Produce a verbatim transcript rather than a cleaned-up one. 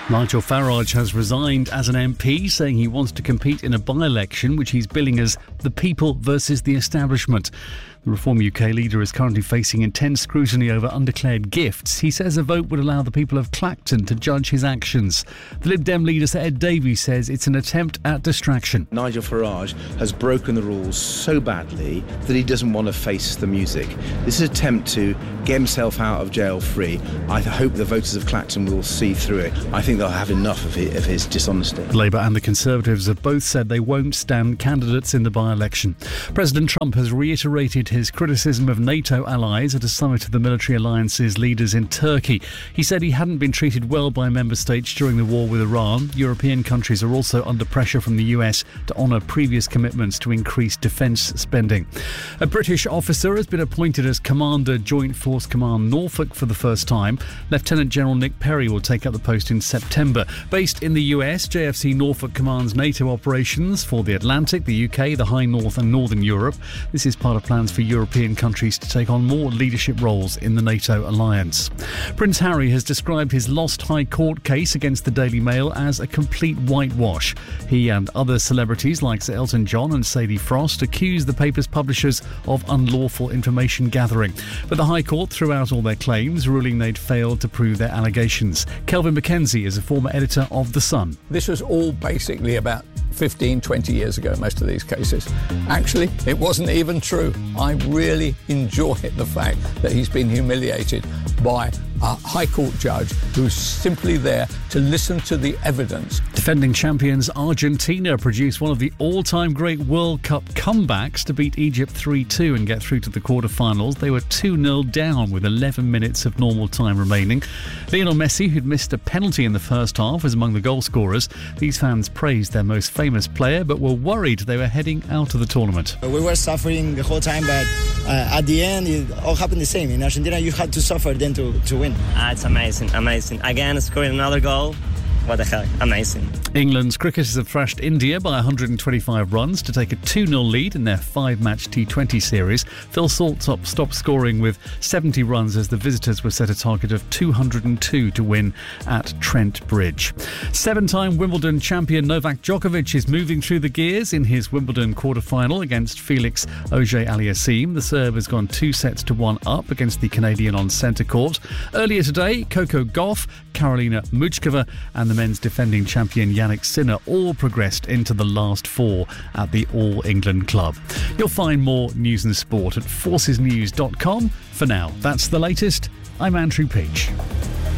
Nigel Farage has resigned as an M P, saying he wants to compete in a by-election which he's billing as the people versus the establishment. The Reform U K leader is currently facing intense scrutiny over undeclared gifts. He says a vote would allow the people of Clacton to judge his actions. The Lib Dem leader, Sir Ed Davies, says it's an attempt at distraction. Nigel Farage has broken the rules so badly that he doesn't want to face the music. This is an attempt to get himself out of jail free. I hope the voters of Clacton will see through it. I think they'll have enough of his, of his dishonesty. Labour and the Conservatives have both said they won't stand candidates in the by-election. President Trump has reiterated his criticism of NATO allies at a summit of the military alliance's leaders in Turkey. He said he hadn't been treated well by member states during the war with Iran. European countries are also under pressure from the U S to honour previous commitments to increase defence spending. A British officer has been appointed as Commander Joint Force Command Norfolk for the first time. Lieutenant General Nick Perry will take up the post in September. Based in the U S, J F C Norfolk commands NATO operations for the Atlantic, the U K, the High North and Northern Europe. This is part of plans for European countries to take on more leadership roles in the NATO alliance. Prince Harry has described his lost High Court case against the Daily Mail as a complete whitewash. He and other celebrities like Sir Elton John and Sadie Frost accuse the paper's publishers of unlawful information gathering. But the High Court threw out all their claims, ruling they'd failed to prove their allegations. Kelvin Mackenzie is a former editor of The Sun. This was all basically about fifteen, twenty years ago, most of these cases. Actually, it wasn't even true. I really enjoy the fact that he's been humiliated by a High Court judge who's simply there to listen to the evidence. Defending champions Argentina produced one of the all-time great World Cup comebacks to beat Egypt three two and get through to the quarter-finals. They were two nil down with eleven minutes of normal time remaining. Lionel Messi, who'd missed a penalty in the first half, was among the goal scorers. These fans praised their most famous player but were worried they were heading out of the tournament. We were suffering the whole time, but uh, at the end it all happened the same. In Argentina you had to suffer then to, to win. Ah, it's amazing, amazing. Again, scoring another goal. What the heck, amazing. England's cricketers have thrashed India by one hundred twenty-five runs to take a two nil lead in their five-match T twenty series. Phil Saltop stopped scoring with seventy runs as the visitors were set a target of two hundred two to win at Trent Bridge. Seven-time Wimbledon champion Novak Djokovic is moving through the gears in his Wimbledon quarter-final against Felix Auger-Aliassime. The Serb has gone two sets to one up against the Canadian on centre court. Earlier today, Coco Gauff, Karolina Muchkova and the men's defending champion Yannick Sinner all progressed into the last four at the All England Club. You'll find more news and sport at forces news dot com. For now, that's the latest. I'm Andrew Peach.